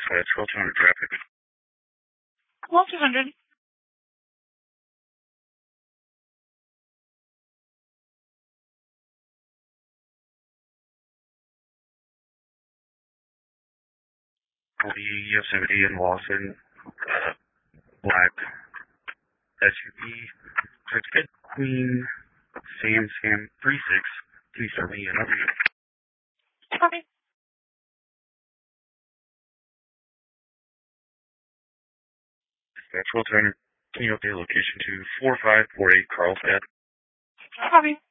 It's 1200 traffic. 1200. The Yosemite and Lawson black SUV. Certificate Queen Sam 36. Please serve me another. Copy. Dispatch 1200. Can you update location to 4548 Carlsbad? Copy.